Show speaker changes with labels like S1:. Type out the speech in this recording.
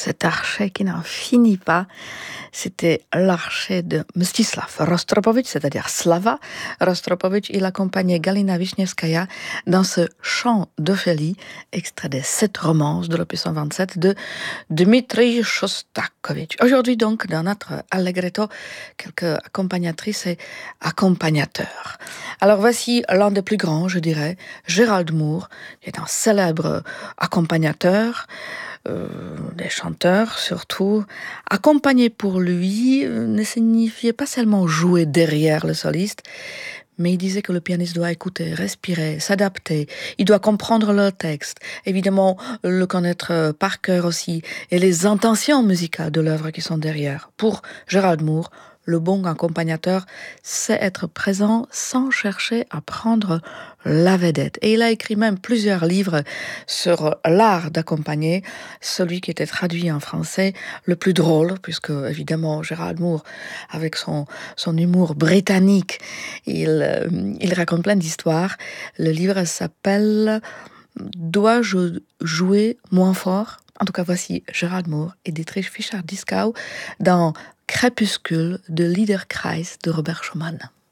S1: cet archet qui n'en finit pas. C'était l'archet de Mstislav Rostropovitch, c'est-à-dire Slava Rostropovitch. Il accompagnait Galina Wisniewskaja dans ce chant d'Ophélie, extrait des 7 romances de l'opus 127 de Dmitri Shostakovich. Aujourd'hui donc, dans notre Allegretto, quelques accompagnatrices et accompagnateurs. Alors voici l'un des plus grands, je dirais, Gerald Moore, qui est un célèbre accompagnateur, des chanteurs surtout. Accompagner pour lui ne signifiait pas seulement jouer derrière le soliste, mais il disait que le pianiste doit écouter, respirer, s'adapter. Il doit comprendre le texte, évidemment le connaître par cœur aussi, et les intentions musicales de l'œuvre qui sont derrière. Pour Gerald Moore, le bon accompagnateur sait être présent sans chercher à prendre la vedette. Et il a écrit même plusieurs livres sur l'art d'accompagner. Celui qui était traduit en français, le plus drôle, puisque évidemment Gerald Moore, avec son humour britannique, il raconte plein d'histoires. Le livre s'appelle « Dois-je jouer moins fort ?» En tout cas, voici Gerald Moore et Dietrich Fischer-Dieskau dans Crépuscule de Liederkreis de Robert Schumann.